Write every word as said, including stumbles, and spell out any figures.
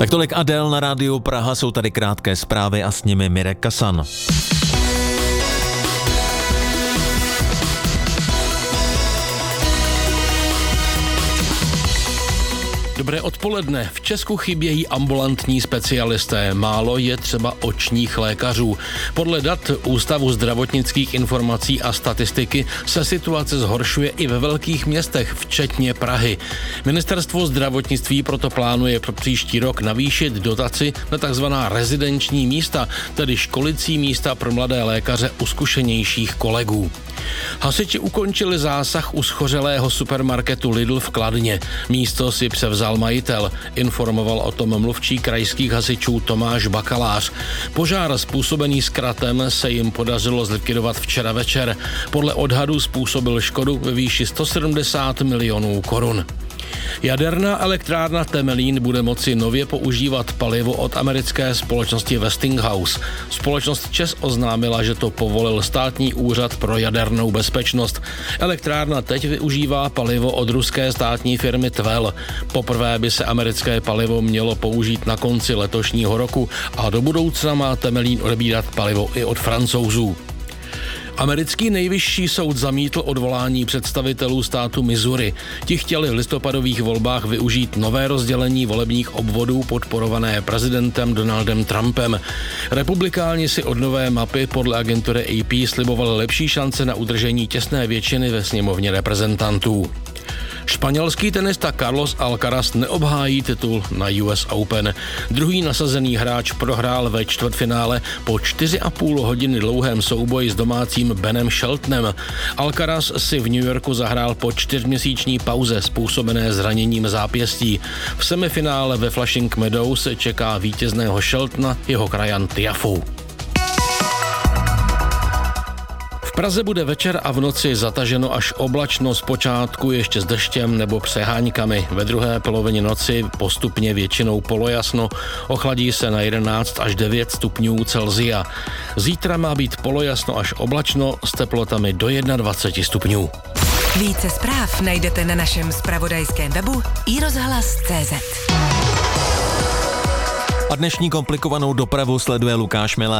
Tak tolik Adele na rádiu Praha, jsou tady krátké zprávy a s nimi Mirek Kasan. Dobré odpoledne. V Česku chybějí ambulantní specialisté. Málo je třeba očních lékařů. Podle dat Ústavu zdravotnických informací a statistiky se situace zhoršuje i ve velkých městech, včetně Prahy. Ministerstvo zdravotnictví proto plánuje pro příští rok navýšit dotaci na takzvaná rezidenční místa, tedy školicí místa pro mladé lékaře u zkušenějších kolegů. Hasiči ukončili zásah u schořelého supermarketu Lidl v Kladně. Místo si převzal majitel, informoval o tom mluvčí krajských hasičů Tomáš Bakalář. Požár způsobený zkratem se jim podařilo zlikvidovat včera večer. Podle odhadu způsobil škodu ve výši sto sedmdesát milionů korun. Jaderná elektrárna Temelín bude moci nově používat palivo od americké společnosti Westinghouse. Společnost ČEZ oznámila, že to povolil státní úřad pro jadernou bezpečnost. Elektrárna teď využívá palivo od ruské státní firmy Tvel. Poprvé by se americké palivo mělo použít na konci letošního roku a do budoucna má Temelín odebírat palivo i od Francouzů. Americký nejvyšší soud zamítl odvolání představitelů státu Missouri. Ti chtěli v listopadových volbách využít nové rozdělení volebních obvodů podporované prezidentem Donaldem Trumpem. Republikáni si od nové mapy podle agentury A P slibovali lepší šance na udržení těsné většiny ve sněmovně reprezentantů. Španělský tenista Carlos Alcaraz neobhájí titul na U S Open. Druhý nasazený hráč prohrál ve čtvrtfinále po čtyři a půl hodiny dlouhém souboji s domácím Benem Sheltonem. Alcaraz si v New Yorku zahrál po čtyřměsíční pauze způsobené zraněním zápěstí. V semifinále ve Flushing Meadows čeká vítězného Sheltona jeho krajan Tiafoe. V Praze bude večer a v noci zataženo až oblačno, zpočátku ještě s deštěm nebo přeháňkami. Ve druhé polovině noci postupně většinou polojasno, ochladí se na jedenáct až devět stupňů Celsia. Zítra má být polojasno až oblačno s teplotami do dvacet jedna stupňů. Více zpráv najdete na našem zpravodajském webu i rozhlas tečka cé zet. A dnešní komplikovanou dopravu sleduje Lukáš Milé.